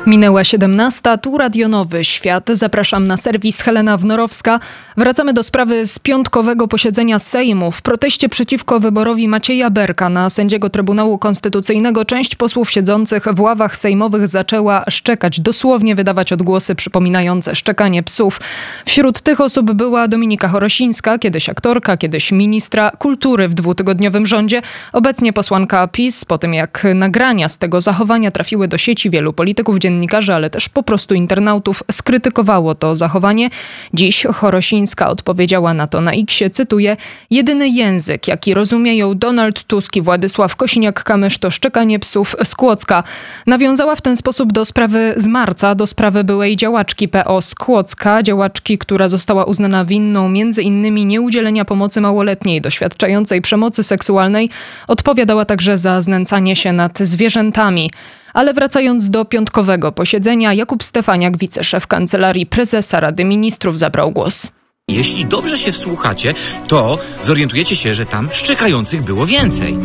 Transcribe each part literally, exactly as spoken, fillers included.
Minęła siedemnasta, tu Radio Nowy Świat. Zapraszam na serwis Helena Wnorowska. Wracamy do sprawy z piątkowego posiedzenia Sejmu. W proteście przeciwko wyborowi Macieja Berka na sędziego Trybunału Konstytucyjnego część posłów siedzących w ławach sejmowych zaczęła szczekać, dosłownie wydawać odgłosy przypominające szczekanie psów. Wśród tych osób była Dominika Chorosińska, kiedyś aktorka, kiedyś ministra kultury w dwutygodniowym rządzie. Obecnie posłanka PiS. Po tym jak nagrania z tego zachowania trafiły do sieci, wielu polityków, dziennikarzy, ale też po prostu internautów skrytykowało to zachowanie. Dziś Chorosińska odpowiedziała na to na Xie, cytuję: jedyny język, jaki rozumieją Donald Tusk i Władysław Kosiniak-Kamysz, to szczekanie psów z Kłodzka. Nawiązała w ten sposób do sprawy z marca, do sprawy byłej działaczki P O z Kłodzka, działaczki, która została uznana winną między innymi nieudzielenia pomocy małoletniej doświadczającej przemocy seksualnej. Odpowiadała także za znęcanie się nad zwierzętami. Ale wracając do piątkowego posiedzenia, Jakub Stefaniak, wiceszef Kancelarii Prezesa Rady Ministrów, zabrał głos. Jeśli dobrze się wsłuchacie, to zorientujecie się, że tam szczekających było więcej.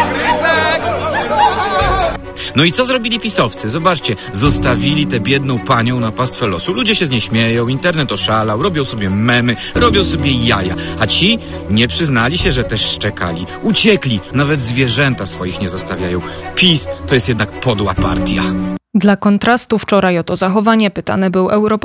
No i co zrobili pisowcy? Zobaczcie, zostawili tę biedną panią na pastwę losu. Ludzie się z niej śmieją, internet oszalał, robią sobie memy, robią sobie jaja. A ci nie przyznali się, że też szczekali. Uciekli, nawet zwierzęta swoich nie zostawiają. PiS to jest jednak podła partia. Dla kontrastu wczoraj o to zachowanie pytany był europoseł